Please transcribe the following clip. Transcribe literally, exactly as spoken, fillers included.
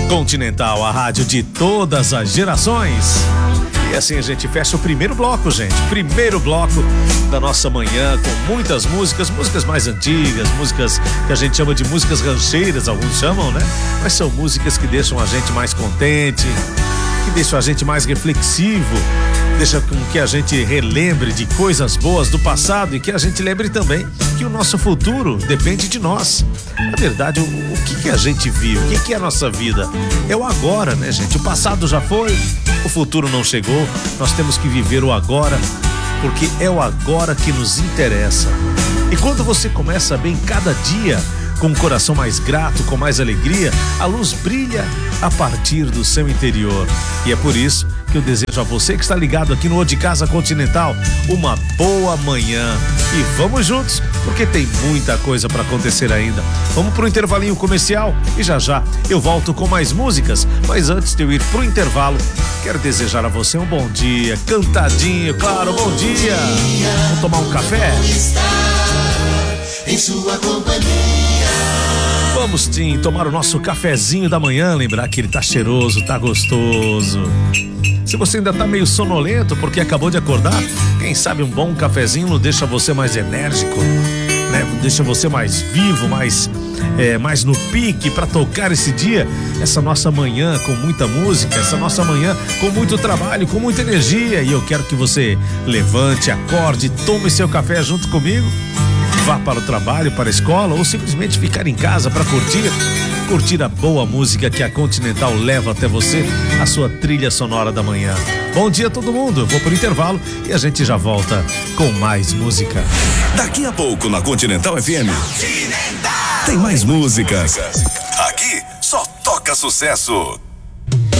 Continental, a rádio de todas as gerações. E assim a gente fecha o primeiro bloco, gente. Primeiro bloco da nossa manhã com muitas músicas, músicas mais antigas, músicas que a gente chama de músicas rancheiras, alguns chamam, né? Mas são músicas que deixam a gente mais contente, que deixam a gente mais reflexivo, deixa com que a gente relembre de coisas boas do passado e que a gente lembre também que o nosso futuro depende de nós. Na verdade, o, o que que a gente vive, o que que é a nossa vida? É o agora, né, gente? O passado já foi, o futuro não chegou, nós temos que viver o agora, porque é o agora que nos interessa. E quando você começa bem cada dia, com um coração mais grato, com mais alegria, a luz brilha a partir do seu interior. E é por isso que eu desejo a você que está ligado aqui no O de Casa Continental uma boa manhã. E vamos juntos, porque tem muita coisa para acontecer ainda. Vamos pro intervalinho comercial e já já eu volto com mais músicas. Mas antes de eu ir pro intervalo, quero desejar a você um bom dia, cantadinho, claro, bom dia. Vamos tomar um café? Em sua companhia. Vamos sim tomar o nosso cafezinho da manhã, lembrar que ele tá cheiroso, tá gostoso. Se você ainda tá meio sonolento porque acabou de acordar, quem sabe um bom cafezinho não deixa você mais enérgico, né? Deixa você mais vivo, mais, é, mais no pique para tocar esse dia, essa nossa manhã com muita música, essa nossa manhã com muito trabalho, com muita energia. E eu quero que você levante, acorde, tome seu café junto comigo. Vá para o trabalho, para a escola ou simplesmente ficar em casa para curtir, curtir a boa música que a Continental leva até você, a sua trilha sonora da manhã. Bom dia a todo mundo, eu vou pro intervalo e a gente já volta com mais música. Daqui a pouco na Continental F M tem mais músicas. Aqui só toca sucesso.